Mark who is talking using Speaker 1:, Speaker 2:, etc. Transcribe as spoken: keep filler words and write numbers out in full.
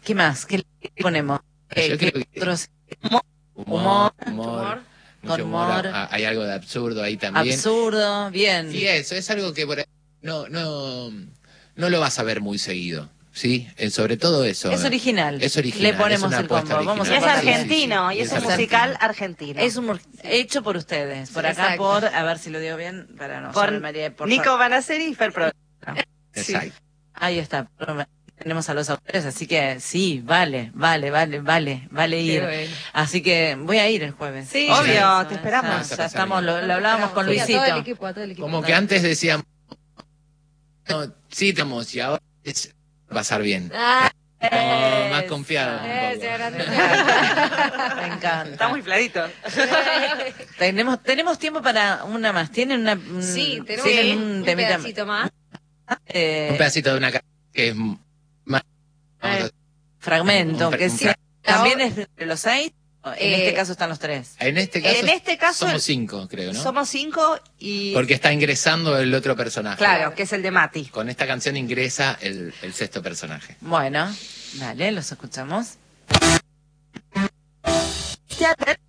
Speaker 1: ¿Qué más? ¿Qué le ponemos? Eh,
Speaker 2: Yo
Speaker 1: ¿qué
Speaker 2: creo que-
Speaker 1: otros?
Speaker 2: Humor,
Speaker 1: Humor,
Speaker 2: humor, mucho
Speaker 1: con
Speaker 2: humor,
Speaker 1: humor.
Speaker 2: a- hay algo de absurdo ahí también.
Speaker 1: Absurdo, bien.
Speaker 2: Y eso, es algo que por ahí no, no, no lo vas a ver muy seguido, ¿sí? Eh, sobre todo eso.
Speaker 1: Es original.
Speaker 2: Es original.
Speaker 1: Le ponemos
Speaker 2: es una
Speaker 1: el
Speaker 2: apuesta
Speaker 1: combo. Vamos
Speaker 3: Y
Speaker 1: a
Speaker 3: es
Speaker 2: original.
Speaker 1: ponerle.
Speaker 3: argentino, y es un musical argentino.
Speaker 1: Es un mur- hecho por ustedes, por acá,
Speaker 4: Exacto.
Speaker 1: por, a ver si lo digo bien, para no
Speaker 3: Por
Speaker 1: saber, María, por
Speaker 3: Nico
Speaker 1: favor.
Speaker 3: Banaceri y Fer Pro.
Speaker 2: Exacto.
Speaker 1: Ahí está, tenemos a los autores, así que sí, vale, vale, vale, vale, vale ir.
Speaker 4: bueno.
Speaker 1: Así que voy a ir el jueves.
Speaker 4: Sí.
Speaker 3: Obvio,
Speaker 1: Ya,
Speaker 3: te esperamos.
Speaker 1: Ya,
Speaker 2: Vas a
Speaker 1: ya
Speaker 2: pasar
Speaker 1: estamos,
Speaker 2: bien.
Speaker 1: lo, lo hablábamos con
Speaker 4: Sí, a todo el
Speaker 1: Luisito.
Speaker 4: equipo, a todo el equipo.
Speaker 2: Como que antes decíamos, no, sí estamos, y ahora es pasar bien.
Speaker 4: Ah,
Speaker 2: Como más confiado. un
Speaker 4: eh,
Speaker 2: poco.
Speaker 4: se agrandó.
Speaker 1: Me encanta.
Speaker 3: Estamos infladitos.
Speaker 1: Tenemos, tenemos tiempo para una más. ¿Tienen una? un-
Speaker 4: Sí, tenemos
Speaker 1: ¿tienen
Speaker 4: un,
Speaker 1: un temita?
Speaker 4: pedacito más.
Speaker 1: Eh,
Speaker 2: Un pedacito de una canción que es más... vamos a-
Speaker 1: fragmento,
Speaker 2: un fra-
Speaker 1: que
Speaker 2: un
Speaker 1: sí,
Speaker 2: fra-
Speaker 1: también es de los seis. En
Speaker 4: Eh,
Speaker 1: este caso están los tres.
Speaker 2: En este caso,
Speaker 3: En este caso,
Speaker 2: somos
Speaker 3: el-
Speaker 2: cinco, creo, ¿no?
Speaker 3: Somos cinco y...
Speaker 2: Porque está ingresando el otro personaje.
Speaker 3: Claro, que es el de Mati.
Speaker 2: Con esta canción ingresa el, el sexto personaje.
Speaker 1: Bueno, dale, los escuchamos.
Speaker 3: Teatro